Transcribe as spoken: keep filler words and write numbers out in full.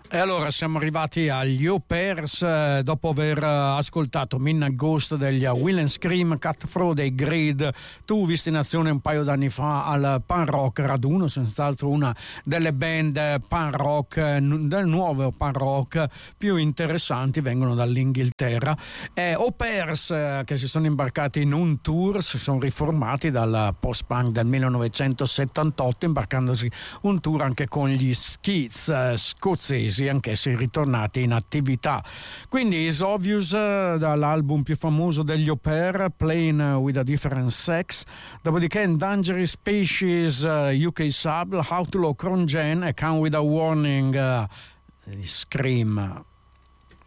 E allora siamo arrivati agli Au Pairs, eh, dopo aver eh, ascoltato Midnight Ghost degli uh, Will and Scream, Cutthroat dei Greed, tu visti in azione un paio d'anni fa al Pan Rock Raduno, senz'altro una delle band pan rock, eh, del nuovo pan rock più interessanti, vengono dall'Inghilterra. E Au Pairs, eh, che si sono imbarcati in un tour, si sono riformati dal post-punk del millenovecentosettantotto, imbarcandosi un tour anche con gli Skids eh, scozzesi, anch'essi ritornati in attività. Quindi Is Obvious, uh, dall'album più famoso degli Au Pair, Playing with a Different Sex, dopodiché Endangered Species, uh, U K Sub, Outlaw Cron Gen e Come With a Warning, uh, Scream.